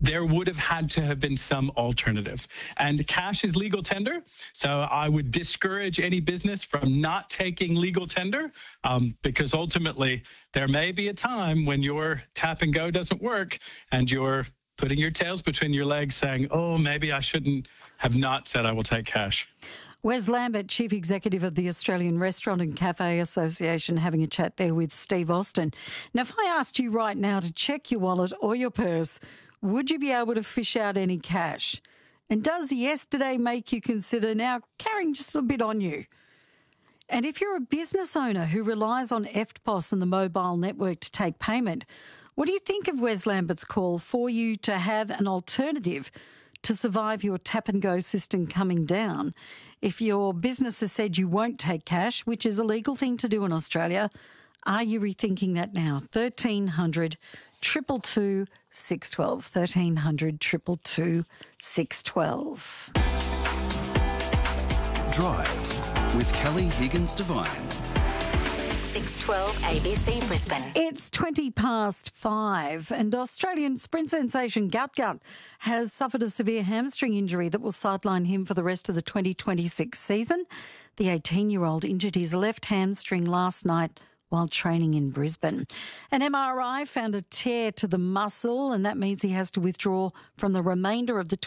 there would have had to have been some alternative. And cash is legal tender, so I would discourage any business from not taking legal tender, because ultimately there may be a time when your tap and go doesn't work and you're putting your tails between your legs saying, oh, maybe I shouldn't have not said I will take cash. Wes Lambert, Chief Executive of the Australian Restaurant and Cafe Association, having a chat there with Steve Austin. Now, if I asked you right now to check your wallet or your purse, would you be able to fish out any cash? And does yesterday make you consider now carrying just a bit on you? And if you're a business owner who relies on EFTPOS and the mobile network to take payment, what do you think of Wes Lambert's call for you to have an alternative to survive your tap-and-go system coming down? If your business has said you won't take cash, which is a legal thing to do in Australia, are you rethinking that now? 1300 222 612. 1300 222 612. Drive with Kelly Higgins Devine. 612 ABC Brisbane. It's 5:20 and Australian sprint sensation Gut Gut has suffered a severe hamstring injury that will sideline him for the rest of the 2026 season. The 18-year-old injured his left hamstring last night while training in Brisbane. An MRI found a tear to the muscle, and that means he has to withdraw from the remainder of the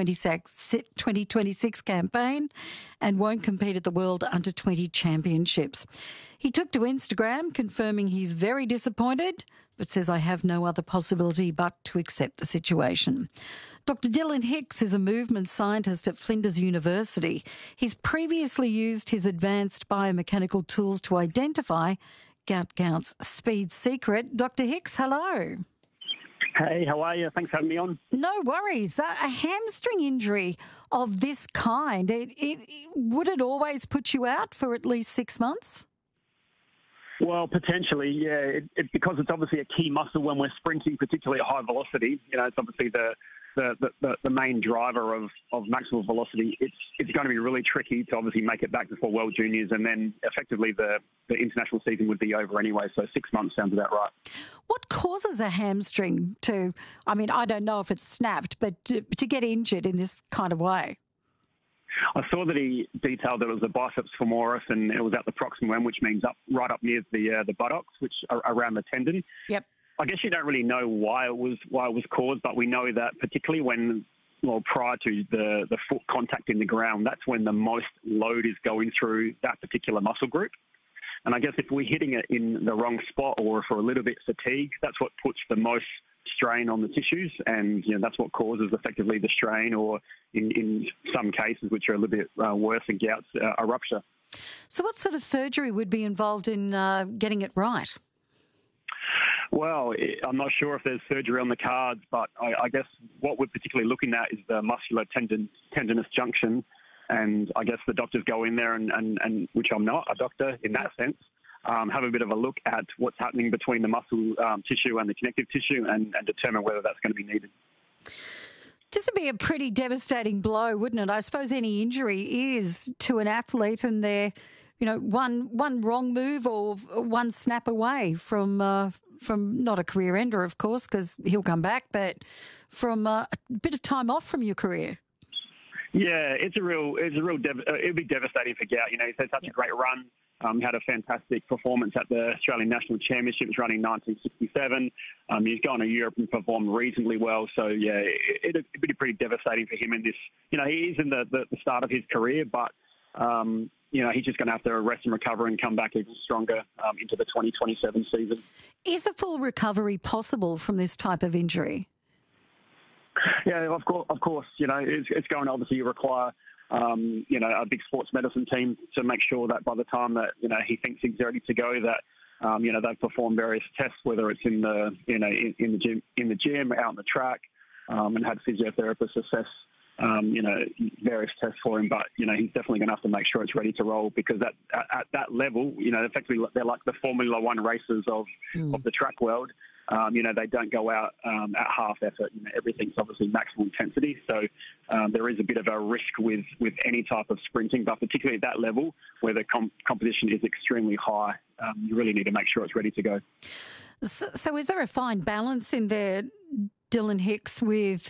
2026 campaign and won't compete at the World Under-20 Championships. He took to Instagram confirming he's very disappointed, but says, I have no other possibility but to accept the situation. Dr. Dylan Hicks is a movement scientist at Flinders University. He's previously used his advanced biomechanical tools to identify Gout Gout's speed secret. Dr. Hicks, hello. Hey, how are you? Thanks for having me on. No worries. A hamstring injury of this kind, would it always put you out for at least 6 months? Well, potentially, yeah. Because it's obviously a key muscle when we're sprinting, particularly at high velocity. You know, it's obviously the main driver of maximal velocity. It's going to be really tricky to obviously make it back before World Juniors, and then effectively the international season would be over anyway. So 6 months sounds about right. What causes a hamstring to, I mean, I don't know if it's snapped, but to get injured in this kind of way? I saw that he detailed that it was the biceps femoris, and it was at the proximal end, which means right up near the buttocks, which are around the tendon. Yep. I guess you don't really know why it was caused, but we know that particularly when, prior to the foot contact in the ground, that's when the most load is going through that particular muscle group. And I guess if we're hitting it in the wrong spot, or if we're a little bit fatigued, that's what puts the most strain on the tissues, and that's what causes effectively the strain, or in some cases, which are a little bit worse than gout's, a rupture. So what sort of surgery would be involved in getting it right? Well, I'm not sure if there's surgery on the cards, but I guess what we're particularly looking at is the muscular tendinous junction, and I guess the doctors go in there and which I'm not a doctor in that sense, have a bit of a look at what's happening between the muscle tissue and the connective tissue, and determine whether that's going to be needed. This would be a pretty devastating blow, wouldn't it? I suppose any injury is to an athlete, and they're, one wrong move or one snap away from not a career ender, of course, because he'll come back, but from a bit of time off from your career. Yeah, it'd be devastating for Gout. He's had such a great run. Had a fantastic performance at the Australian National Championships running 1967. He's gone to Europe and performed reasonably well. So, yeah, it'd be pretty devastating for him in this. He is in the start of his career, but, he's just going to have to rest and recover and come back even stronger into the 2027 season. Is a full recovery possible from this type of injury? Yeah, of course. It's going to obviously require a big sports medicine team to make sure that by the time that, he thinks he's ready to go, that, they've performed various tests, whether it's in the gym, out on the track, and had physiotherapists assess, various tests for him. But, he's definitely going to have to make sure it's ready to roll, because at that level, effectively they're like the Formula One races of the track world. They don't go out at half effort. Everything's obviously maximal intensity. So there is a bit of a risk with any type of sprinting, but particularly at that level where the competition is extremely high, you really need to make sure it's ready to go. So is there a fine balance in there, Dylan Hicks, with